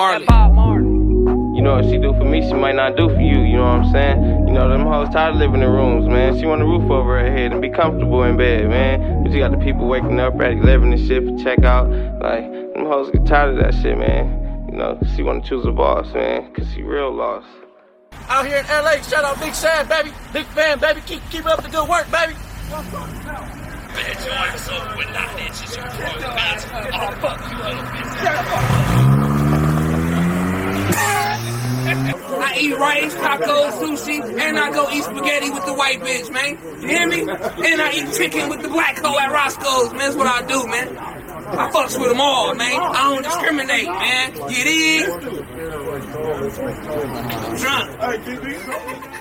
Marley. You know what she do for me, she might not do for you, you know what I'm saying? You know, them hoes tired of living in rooms, man. She want a roof over her head and be comfortable in bed, man. But you got the people waking up at 11 and shit for checkout. Like, them hoes get tired of that shit, man. You know, she want to choose a boss, man, because she real lost. Out here in LA, shout out Big Sad, baby. Big fan, baby. Keep up the good work, baby. Bet your ass up with 9 inches, you broke bitch. Oh, fuck you, little bitch. I eat rice, tacos, sushi, and I go eat spaghetti with the white bitch, man. You hear me? And I eat chicken with the black hoe at Roscoe's, man. That's what I do, man. I fucks with them all, man. I don't discriminate, man. You dig? I'm drunk.